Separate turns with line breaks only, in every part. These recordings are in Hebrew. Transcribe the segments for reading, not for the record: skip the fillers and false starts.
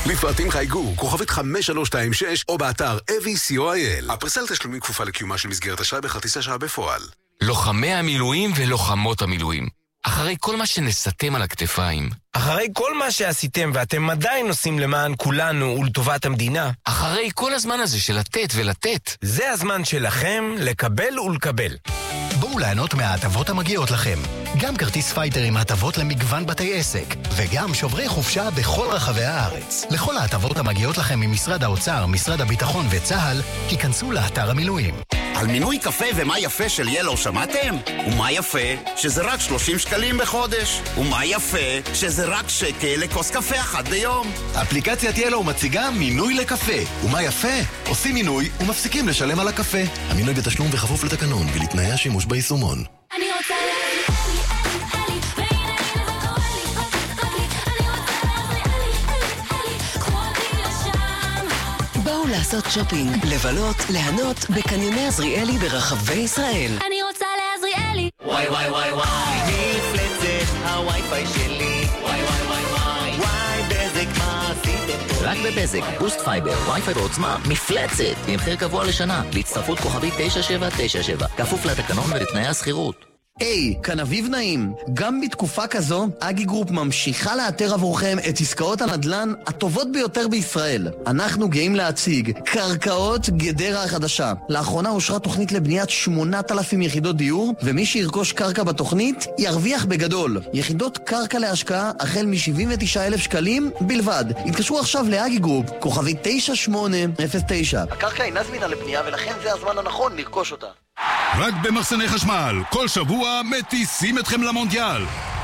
לפרטים חייגו, כוכבית 5326 או באתר avi.co.il. הפריסה לתשלומים כפופה לקיומה של מסגרת אשראי בכרטיס אשראי בפועל.
לוחמי המילואים ולוחמות המילואים, אחרי כל מה שנסתם על הכתפיים,
אחרי כל מה שעשיתם ואתם עדיין עושים למען כולנו ולטובת המדינה,
אחרי כל הזמן הזה של לתת ולתת,
זה הזמן שלכם לקבל ולקבל.
בואו ליהנות מההטבות המגיעות לכם. גם כרטיס פייטר עם הטבות למגוון בתי עסק, וגם שוברי חופשה בכל רחבי הארץ. לכל ההטבות המגיעות לכם ממשרד האוצר, משרד הביטחון וצה"ל, היכנסו לאתר המילואים.
על מינוי קפה ומה יפה של ילו שמעתם? ומה יפה? שזה רק 30 שקלים בחודש. ומה יפה? שזה רק שקל לכוס קפה אחת ביום.
אפליקציית ילו מציגה מינוי לקפה. ומה יפה? עושים מינוי ומפסיקים לשלם על הקפה. המינוי בתשלום וכפוף לתקנון ולתנאי השימוש ביישומון.
אני רוצה בואו לעשות שופינג, לבלות, ליהנות בקניוני עזריאלי ברחבי ישראל. אני רוצה לעזריאלי.
וואי וואי וואי וואי, מפלצת הווי-פיי שלי. וואי וואי וואי וואי, וואי בזק מה עשיתם פה?
רק בבזק, בוסט פייבר, וי-פיי בעוצמה, מפלצת, במחיר קבוע לשנה, להצטרפות כוכבית 9797, כפוף לתקנון ולתנאי הסחירות.
היי, כאן אביב נעים. גם בתקופה כזו, אגי גרופ ממשיכה לאתר עבורכם את עסקאות הנדל"ן הטובות ביותר בישראל. אנחנו גאים להציג קרקעות גדרה החדשה. לאחרונה אושרה תוכנית לבניית 8,000 יחידות דיור, ומי שירכוש קרקע בתוכנית ירוויח בגדול. יחידות קרקע להשקעה החל מ-79,000 שקלים בלבד. התקשרו עכשיו לאגי גרופ, כוכבית 9809. הקרקע אינה זמינה לבנייה ולכן זה הזמן הנכון לרכוש אותה.
רק במחסני חשמל, כל שבוע מטיסים אתכם למונדיאל.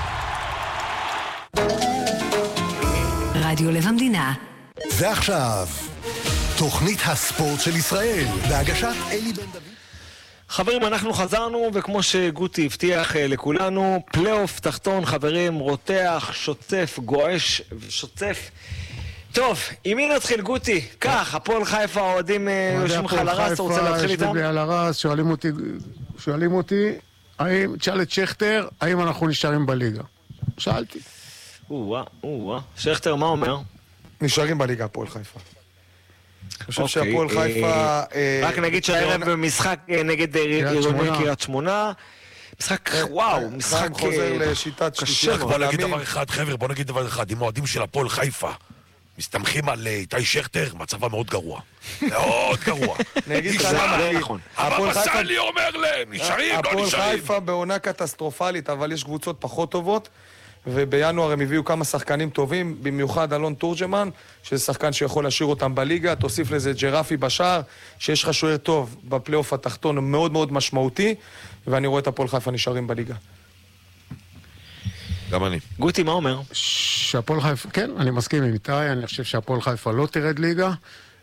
רדיו לב המדינה.
ועכשיו, תוכנית הספורט של ישראל, בהגשת אלי בן דוד.
חברים, אנחנו חזרנו, וכמו שגוטי הבטיח לכולנו, פלייאוף תחתון, חברים, רותח, שוטף, גועש ושוצף. טוב, עם מי נתחיל, גוטי? כך, הפועל חיפה, האוהדים יושבים לך על הרס, אתה רוצה להתחיל איתם?
יושבים לי על הרס, שואלים אותי, תשאל את שכטר, האם אנחנו נשארים בליגה? שאלתי.
שכטר, מה אומר?
נשארים בליגה, הפועל חיפה. אני חושב שהפועל חיפה...
רק נגיד שהערב במשחק נגד עירוני קריית שמונה, משחק, וואו, משחק
חוזר לשיטת
קשה. בוא נגיד דבר אחד, חבר'ה, בוא נגיד דבר אחד, עם אוהדים של הפועל חיפה מסתמכים על איתי שכטר, מצבה מאוד גרוע. מאוד גרוע.
נגיד לך,
אבל מסלי אומר להם, נשארים, לא נשארים.
הפועל חיפה בעונה קטסטרופלית, אבל יש קבוצות פחות טובות, ובינואר הם הביאו כמה שחקנים טובים, במיוחד אלון תורג'מן, שזה שחקן שיכול להשאיר אותם בליגה, תוסיף לזה ג'רפי בשער, שיש לך שוער טוב בפלייאוף התחתון, מאוד מאוד משמעותי, ואני רואה את הפועל חיפה נשארים בליגה.
גם אני.
גוטי, מה אומר?
שהפועל חיפה, כן, אני מסכים עם איתי, אני חושב שהפועל חיפה לא תרד ליגה,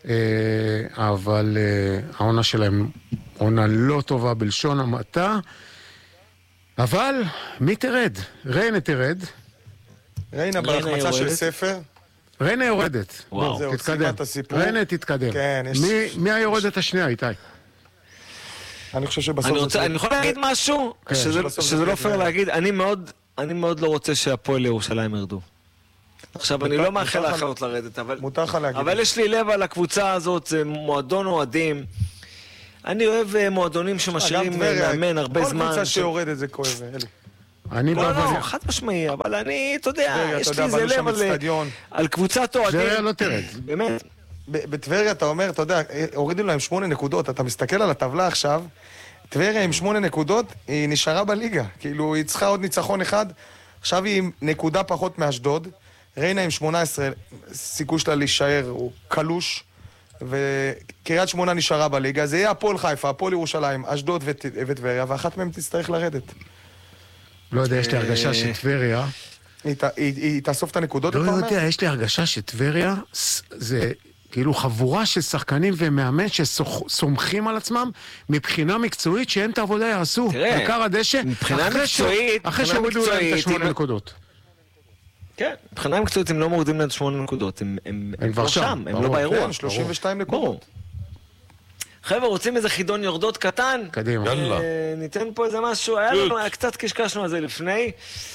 אבל העונה שלהם עונה לא טובה בלשון המעטה, אבל מי תרד? ריינה תרד.
ריינה בהחמצה של ספר.
ריינה יורדת.
זהו,
תתקדם. ריינה תתקדם. מי היורדת השנייה, איתי?
אני חושב שבסוף...
אני יכול להגיד משהו? שזה לא פייר להגיד, אני מאוד לא רוצה שהפועל ירושלים ירדו. עכשיו, אני לא מאחל לאחרות לרדת, אבל יש לי לב על הקבוצה הזאת, זה מועדון אוהדים. אני אוהב מועדונים שמשאירים מאמן הרבה זמן.
כל קבוצה שיורדת זה כואב, אלי.
לא, חד משמעי, אבל אני, אתה יודע, יש לי איזה לב על קבוצת אוהדים.
טבריה לא תרד.
באמת.
בטבריה אתה אומר, אתה יודע, הורידו להם 8 נקודות, אתה מסתכל על הטבלה עכשיו, טבריה עם 8 נקודות, היא נשארה בליגה. כאילו, היא צריכה עוד ניצחון אחד, עכשיו היא עם נקודה פחות מאשדוד, ריינה עם 18, סיכוי שלה להישאר, הוא קלוש, וקריית שמונה נשארה בליגה, זה יהיה הפועל חיפה, הפועל ירושלים, אשדוד וטבריה, ואחת מהם תצטרך לרדת.
לא יודע, יש לי הרגשה שטבריה...
היא תאסוף את הנקודות?
לא יודע, יש לי הרגשה שטבריה זה כאילו חבורה של שחקנים ומאמן שסומכים על עצמם מבחינה מקצועית שאין את העבודה יעשו. בעיקר הדשא, אחרי שהורידו להם את 8 נקודות.
כן, מבחינה מקצועית הם לא מורדים להם 8 נקודות, הם כבר שם, הם לא באירוע.
32 נקודות.
חבר'ה, רוצים איזה חידון יורדות קטן?
קדימה.
ניתן פה איזה משהו, היה לנו, קצת קשקשנו על זה לפני.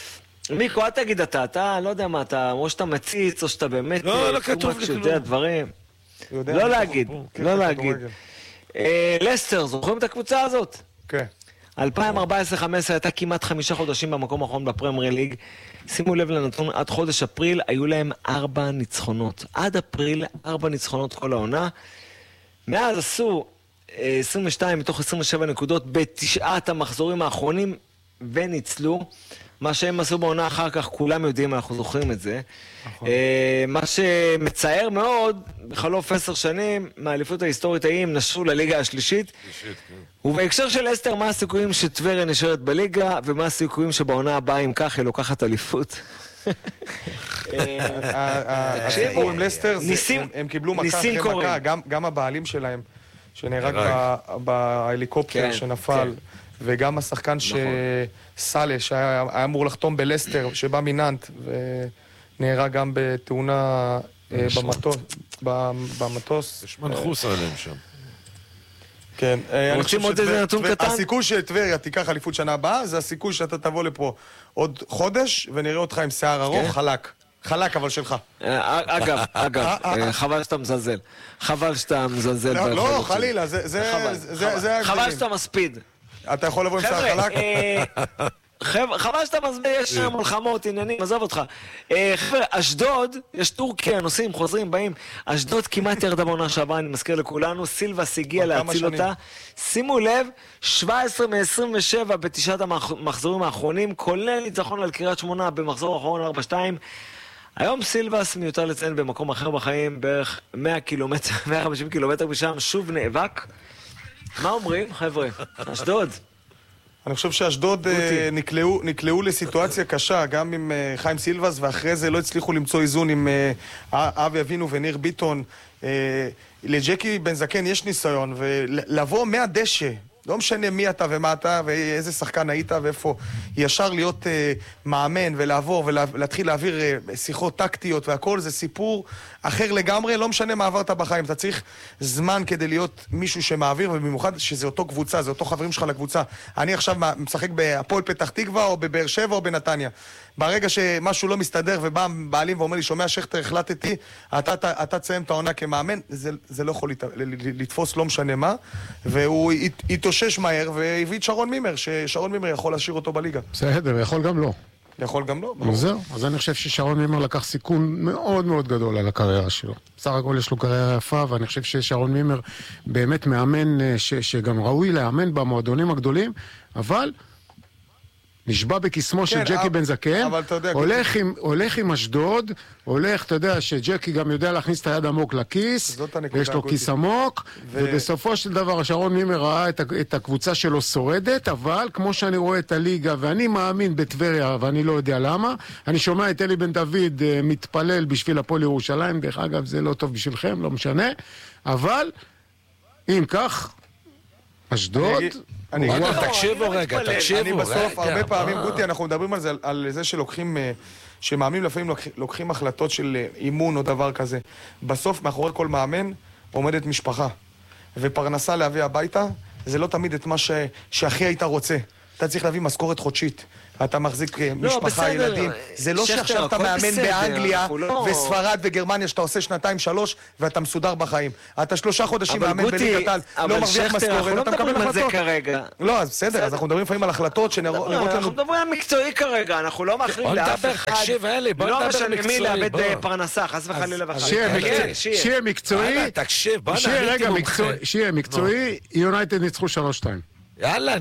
מיקו, אל תגיד אתה לא יודע מה אתה, או שאתה מציץ, או שאתה באמת...
לא כתוב לי כלום.
דברים. לא להגיד, לא להגיד. לסטר, זוכרים את הקבוצה הזאת?
כן.
2014-2015 הייתה כמעט 5 חודשים במקום האחרון בפרמייר ליג. שימו לב לנתון, עד חודש אפריל היו להם 4 ניצחונות. עד אפריל 4 ניצחונות כל העונה. מאז עשו 22 מתוך 27 נקודות בתשעת המחזורים האחרונים וניצלו. מה שהם עשו בעונה אחר כך, כולם יודעים, אנחנו זוכרים את זה. מה שמצער מאוד, בחלוף 10 שנים, מהאליפות ההיסטורית הם נשרו לליגה השלישית. ובהקשר של אסטר, מה הסיכויים שטבריה נשארת בליגה, ומה הסיכויים שבעונה הבאה, אם כך, היא לוקחת אליפות?
הסיפור עם לסטר, הם קיבלו מכה אחרי מכה, גם הבעלים שלהם, שנהרג בהליקופטר שנפל, וגם השחקן סאלה, שהיה אמור לחתום בלסטר, שבא מננט, ונהרג גם בתאונה במטוס.
יש מנחוס עליהם שם.
כן.
רוצים עוד איזה נתון קטן?
הסיכוי שטבריה תיקח אליפות שנה הבאה, זה הסיכוי שאתה תבוא לפה עוד חודש, ונראה אותך עם שיער ארוך, חלק. חלק, אבל שלך.
אגב, חבל שאתה מזלזל. חבל שאתה מזלזל.
לא, חלילה, זה...
חבל שאתה מספיד.
אתה יכול לבוא עם שיער חלק?
חבל שאתה מסביר, יש מלחמות, עניינים, עזוב אותך. חבר'ה, אשדוד, יש טורקיה, נוסעים, חוזרים, באים. אשדוד כמעט ירדה בעונה שעברה, אני מזכיר לכולנו, סילבס הגיע להציל אותה. שימו לב, 17 מ-27 בתשעת המחזורים האחרונים, כולל ניצחון על קריית שמונה במחזור האחרון 4-2. היום סילבס מיותר לציין במקום אחר בחיים, בערך 150 קילומטר משם, שוב נאבק. מה אומרים, חבר'ה? אשדוד.
אני חושב שאשדוד נקלעו לסיטואציה קשה, גם עם חיים סילבס, ואחרי זה לא הצליחו למצוא איזון עם אבי אבינו וניר ביטון. לג'קי בן זקן יש ניסיון, ולבוא מהדשא, לא משנה מי אתה ומה אתה, ואיזה שחקן היית ואיפה, ישר להיות מאמן ולעבור ולהתחיל להעביר שיחות טקטיות והכל, זה סיפור אחר לגמרי, לא משנה מה עברת בחיים. אתה צריך זמן כדי להיות מישהו שמעביר, ובמיוחד שזה אותו קבוצה, זה אותו חברים שלך לקבוצה. אני עכשיו משחק בהפועל פתח תקווה או בבאר שבע או בנתניה. ברגע שמשהו לא מסתדר ובא בעלים ואומר לי, שומע שכתר, החלטתי, אתה תסיים את העונה כמאמן, זה לא יכול לתפוס לא משנה מה, והוא התאושש מהר והביא את שרון מימר, ששרון מימר יכול להשאיר אותו בליגה.
בסדר, יכול גם לא.
יכול גם לא.
זהו, אז אני חושב ששרון מימר לקח סיכון מאוד מאוד גדול על הקריירה שלו. בסך הכל יש לו קריירה יפה, ואני חושב ששרון מימר באמת מאמן שגם ראוי לאמן במועדונים הגדולים, אבל נשבע בכיסמו של ג'קי בן זקן, הולך עם אשדוד, הולך, אתה יודע, שג'קי גם יודע להכניס את היד עמוק לכיס, ויש לו כיס עמוק, ובסופו של דבר שרון מימר ראה את הקבוצה שלו שורדת, אבל כמו שאני רואה את הליגה, ואני מאמין בטבריה, ואני לא יודע למה, אני שומע את אלי בן דוד מתפלל בשביל הפועל ירושלים, דרך אגב זה לא טוב בשבילכם, לא משנה, אבל אם כך, אשדוד...
תקשיבו רגע.
אני בסוף, הרבה פעמים, גוטי, אנחנו מדברים על זה שלוקחים, שמאמנים לפעמים לוקחים החלטות של אימון או דבר כזה. בסוף, מאחורי כל מאמן, עומדת משפחה. ופרנסה להביא הביתה, זה לא תמיד את מה שהכי היית רוצה. אתה צריך להביא משכורת חודשית. אתה מחזיק משפחה, ילדים. זה לא שעכשיו אתה מאמן באנגליה וספרד וגרמניה שאתה עושה 2-3 ואתה מסודר בחיים. אתה 3 חודשים מאמן בליגת העל, לא מרוויח משכורת, אתה מקבל החלטות. לא, אז בסדר, אז אנחנו מדברים לפעמים על החלטות שנראות לנו...
אנחנו מדברים על מקצועי כרגע, אנחנו לא מאחרים לאף אחד.
תקשיב, אלי, בוא נדבר מקצועי.
לא משנה מי לאבד פרנסה, חס וחלילה וחלילה.
שיהיה מקצועי, שיהיה מקצועי, יונייטד ניצחו 3-2.
יאללה,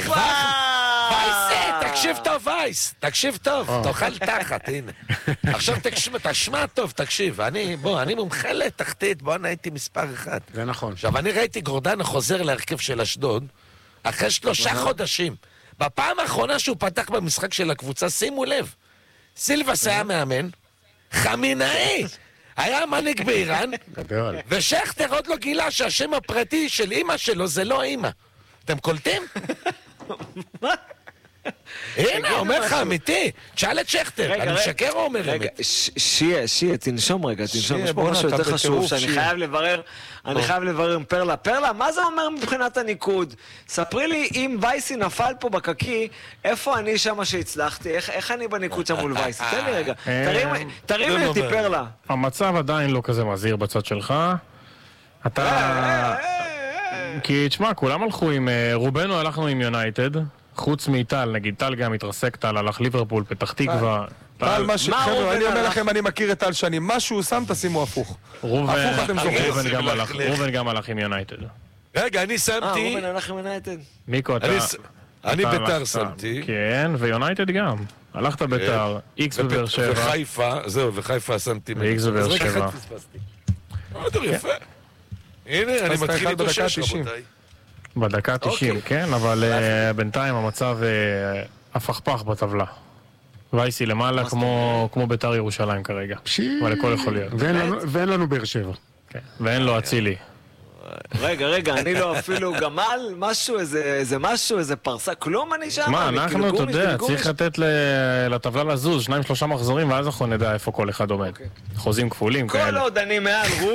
תקשיב טוב, וייס, תקשיב טוב, תאכל תחת, הנה. עכשיו תשמע טוב, תקשיב, אני מומחה לתחתית, הייתי מספר 1.
זה נכון.
עכשיו, אני ראיתי גורדנה חוזר להרכב של אשדוד, אחרי 3 חודשים. בפעם האחרונה שהוא פתח במשחק של הקבוצה, שימו לב, סילבס היה מאמן, חמינאי, היה מנהיג באיראן, ושכתר עוד לא גילה שהשם הפרטי של אמא שלו זה לא אמא. אתם קולטים?
מה?
הנה, אומר לך, אמיתי. תשאל את שכטר, אני משקר או אומר אמת?
שיה, תנשום רגע, תנשום. יש פה משהו יותר חשוב שאני חייב לברר. אני חייב לברר עם פרלה. פרלה, מה זה אומר מבחינת הניקוד? ספרי לי, אם וייסי נפל פה בקקי, איפה אני שמה שהצלחתי? איך אני בניקוד שם מול וייסי? תן לי רגע. תרים לי אותי, פרלה.
המצב עדיין לא כזה מזהיר בצד שלך. אתה... כי, תשמע, כולם הלכו עם... רובנו הלכנו עם יונייטד. חוץ מאיטל, נגיד, טל גם התרסק, טל הלך ליברפול, פתח תקווה.
טל, חבר'ה, אני אומר לכם, אני מכיר את טל שנים. מה שהוא שם, תשימו הפוך. הפוך אתם זוכרים.
רובן גם הלך עם יונייטד.
רגע, אני שמתי...
רובן הלך עם יונייטד.
מיקו, אתה...
אני ביתר שמתי.
כן, ויונייטד גם. הלכת ביתר, איקס בבאר שבע.
וחיפה, זהו, וחיפה שמתי.
ואיקס בבאר שבע.
יפה. הנה, אני מתחיל איתו 6, רבותיי.
בדקה 90, כן, אבל בינתיים המצב הפכפך בטבלה. וייסי למעלה כמו ביתר ירושלים כרגע. אבל הכל יכול להיות.
ואין לנו באר שבע.
ואין לו אצילי.
רגע, אני לא אפילו גמל, משהו, איזה פרסה, כלום אני שם.
מה, אנחנו, אתה יודע, צריך לתת לטבלה לזוז, 2-3 מחזורים, ואז אנחנו נדע איפה כל אחד עומד. חוזים כפולים כאלה.
כל עוד אני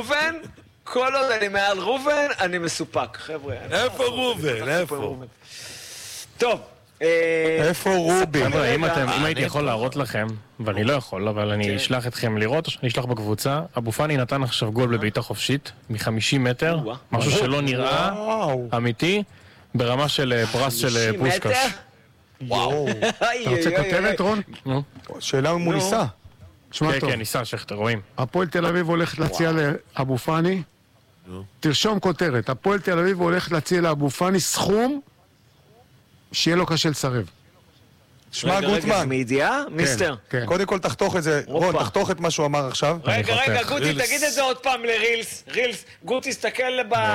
מעל ראובן, אני מסופק, חבר'ה.
איפה ראובן? איפה?
טוב.
איפה רובי?
חבר'ה, אם הייתי יכול להראות לכם, ואני לא יכול, אבל אני אשלח אתכם לראות, אני אשלח בקבוצה, אבו פאני נתן עכשיו גול בביתה חופשית, מ-50 מטר, משהו שלא נראה אמיתי, ברמה של פרס של פושקש.
וואו.
אתה רוצה כותרת, רון?
שאלה אם הוא ניסה.
כן, ניסה, שכתר, רואים.
הפועל תל אביב הולכת להציע לאבו פאני, תרשום כותרת, הפועל תל אביב הולכת להציע לאבו פאני סכום שיהיה לו קשה לסרב.
שמע גוטמן.
מידיעה? מיסטר.
קודם כל תחתוך את זה, רון, תחתוך את מה שהוא אמר עכשיו.
רגע, גוטי, תגיד את זה עוד פעם לרילס. רילס, גוטי, תסתכל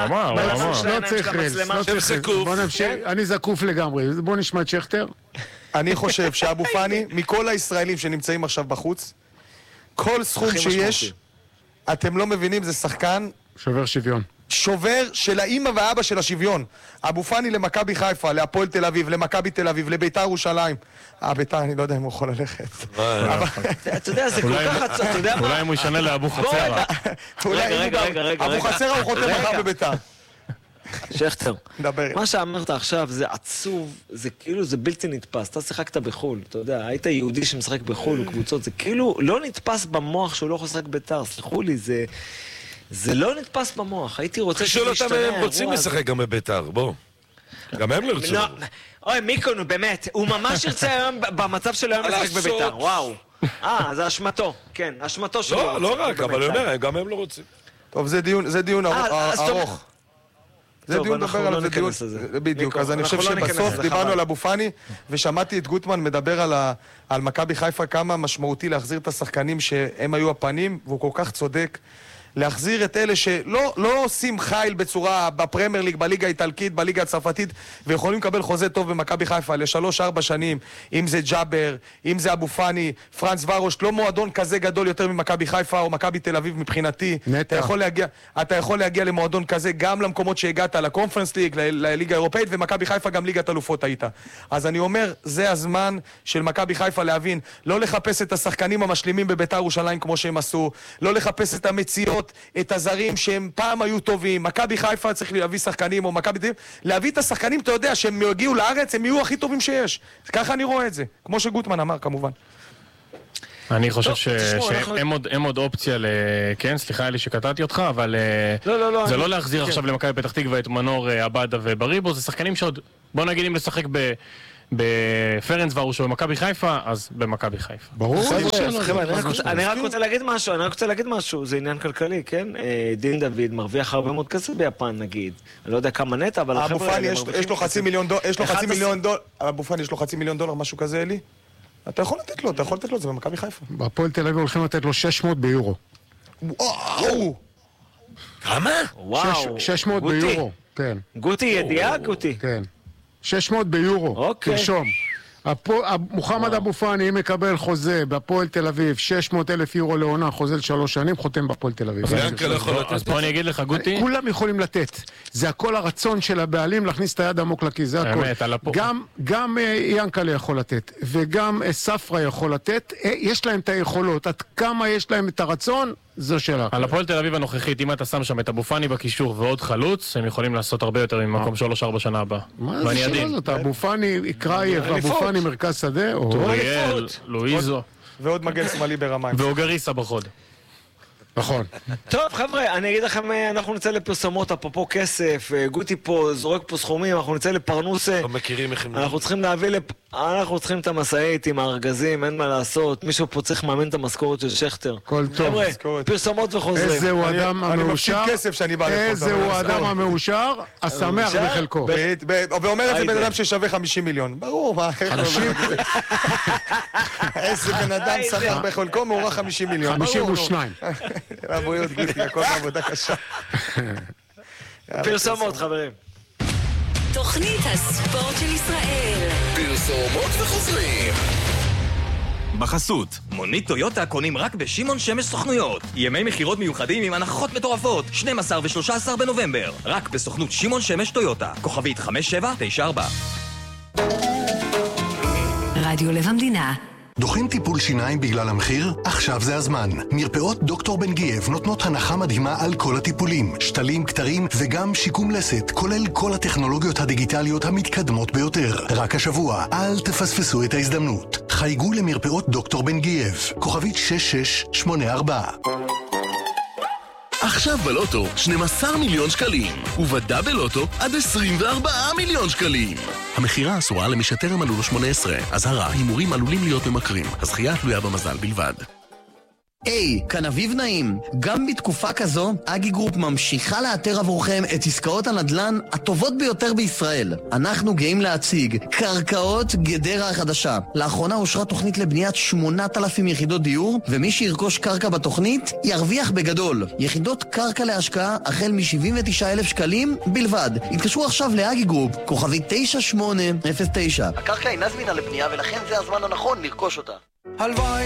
לא צריך רילס, לא צריך רילס. בוא נמשיך, אני זקוף לגמרי. בוא נשמע את שכטר.
אני חושב שאבו פאני, מכל הישראלים שנמצאים עכשיו בחוץ, כל סכום שיש, אתם לא מבינים, זה שחקן...
שובר שוויון.
שובר של האמא והאבא של השוויון. אבו פאני למכבי חיפה, להפועל תל אביב, למכבי תל אביב, לביתר ירושלים. ביתר, אני לא יודע אם הוא יכול ללכת.
אתה יודע, זה כל כך עצוב, אתה יודע מה?
אולי אם הוא ישנה לאבו חצרה.
אבו חצרה הוא חותם מחר בביתר.
שכטר, מה שאמרת עכשיו זה עצוב, זה כאילו, זה בלתי נתפס. אתה שיחקת בחול, אתה יודע, היית יהודי שמשחק בחול וקבוצות, זה כאילו לא נתפס במוח שהוא לא יכול לשחק ביתר, סליחו לי, זה לא נתפס במוח, הייתי רוצה
שואל אותם הם רוצים לשחק גם בביתר, בוא. גם הם לא ירצו.
אוי, מיקו, נו באמת, הוא ממש ירצה היום, במצב שלו היום לשחק בביתר, וואו. זה אשמתו, כן, אשמתו שלו.
לא רק, אבל אני אומר, גם הם לא רוצים.
טוב, זה דיון ארוך. זה דיון דבר עליו, זה דיון, בדיוק, אז אני חושב שבסוף דיברנו על אבו פאני, ושמעתי את גוטמן מדבר על מכבי חיפה כמה משמעותי להחזיר את השחקנים שהם היו הפנים, והוא כל כך צודק. להחזיר את אלה שלא עושים חייל בצורה בפרמייר ליג, בליגה האיטלקית, בליגה הצרפתית, ויכולים לקבל חוזה טוב במכבי חיפה ל3-4 שנים, אם זה ג'אבר, אם זה אבו פאני, פרנס ורוש, לא מועדון כזה גדול יותר ממכבי חיפה או מכבי תל אביב מבחינתי. אתה יכול להגיע למועדון כזה גם למקומות שהגעת, לקונפרנס ליג, לליגה האירופאית, ומכבי חיפה גם ליגת אלופות היית. אז אני אומר, זה הזמן של מכבי חיפה להבין, לא לחפש את השחקנים המשלימים בביתר ירושלים כמו שהם עשו, לא לחפש את המציאות, את הזרים שהם פעם היו טובים. מכבי חיפה צריך להביא שחקנים, או מכבי תל אביב, להביא את השחקנים, אתה יודע, שהם יגיעו לארץ, הם יהיו הכי טובים שיש. ככה אני רואה את זה. כמו שגוטמן אמר, כמובן.
אני חושב שהם עוד אופציה כן, סליחה אלי שקטעתי אותך, אבל זה לא להחזיר עכשיו למכבי פתח תקווה את מנור, עבדה ובריבו, זה שחקנים שעוד, בוא נגיד אם לשחק בפרנס ורוש או במכבי חיפה, אז במכבי חיפה.
ברור.
אני רק רוצה להגיד משהו, זה עניין כלכלי, כן? דין דוד מרוויח הרבה מאוד כסף ביפן, נגיד. אני לא יודע כמה נטע, אבל...
אבו פאני יש לו $500,000, אבו פאני יש לו $500,000, משהו כזה, אלי? אתה יכול לתת לו, זה במכבי חיפה.
בהפועל תל אביב הולכים לתת לו 600 ביורו.
וואו!
כמה?
וואו.
600 ביורו, כן.
גוטי, ידיעה, גוטי?
כן. 600 ביורו, תרשום. מוחמד אבו פאני, אם מקבל חוזה בהפועל תל אביב, 600,000 יורו לעונה, חוזה ל3 שנים, חותם בהפועל תל אביב.
אז פה אני אגיד לך, גוטי.
כולם יכולים לתת. זה הכל הרצון של הבעלים להכניס את היד עמוק לכיס, זה הכל. גם ינקלה יכול לתת, וגם ספרה יכול לתת. יש להם את היכולות. עד כמה יש להם את הרצון, זו שאלה.
על הפועל תל אביב הנוכחית, אם אתה שם שם את אבו פאני בקישור ועוד חלוץ, הם יכולים לעשות הרבה יותר ממקום 3-4 שנה הבאה.
מה זה שאלה זאת? אבו פאני קראייב, אבו פאני מרכז שדה,
טוריאל, לואיזו.
ועוד מגן שמאלי ברמה.
ואוגריסה בחוד.
נכון.
טוב, חבר'ה, אני אגיד לכם, אנחנו נצא לפרסומות, אפרופו כסף, גוטי פה, זורק פה סכומים, אנחנו נצא לפרנוסה.
לא מכירים איך הם...
אנחנו צריכים את המסעית עם הארגזים, אין מה לעשות. מישהו פה צריך מאמן את המשכורת של שכטר.
כל טוב.
חבר'ה, פרסומות וחוזרים.
איזה הוא אדם המאושר.
אני מפסיד כסף שאני בא לפה.
איזה הוא האדם המאושר, השמח בחלקו.
ואומר את זה בן אדם ששווה 50 מיליון. ברור, מה?
50?
איזה בן אדם שכר בחלקו מעורר 50 מיליון.
52.
הבריאות, גוטי, הכל בעבודה קשה.
פרסומות, חברים.
תוכנית הספורט של ישראל.
פרסומות וחוזרים.
בחסות, מונית טויוטה קונים רק בשמעון שמש סוכנויות. ימי מחירות מיוחדים עם הנחות מטורפות, 12 ו-13 בנובמבר. רק בסוכנות שמעון שמש טויוטה. כוכבית 5794.
רדיו לב המדינה.
דוחים טיפול שיניים בגלל המחיר? עכשיו זה הזמן. מרפאות דוקטור בן גייב נותנות הנחה מדהימה על כל הטיפולים, שתלים, כתרים וגם שיקום לסת, כולל כל הטכנולוגיות הדיגיטליות המתקדמות ביותר. רק השבוע, אל תפספסו את ההזדמנות. חייגו למרפאות דוקטור בן גייב, כוכבית 6684.
עכשיו בלוטו 12 מיליון שקלים, ובדאבל לוטו עד 24 מיליון שקלים. המחירה אסורה למי שטרם מלאו לו 18. אזהרה, הימורים עלולים להיות ממכרים. הזכייה תלויה במזל בלבד.
היי, כאן אביב נעים. גם בתקופה כזו, אגי גרופ ממשיכה לאתר עבורכם את עסקאות הנדל"ן הטובות ביותר בישראל. אנחנו גאים להציג קרקעות גדרה החדשה. לאחרונה אושרה תוכנית לבניית 8,000 יחידות דיור, ומי שירכוש קרקע בתוכנית ירוויח בגדול. יחידות קרקע להשקעה החל מ-79,000 שקלים בלבד. התקשרו עכשיו לאגי גרופ, כוכבית 9809. הקרקע אינה זמינה לבנייה ולכן זה הזמן הנכון לרכוש אותה.
הלוואי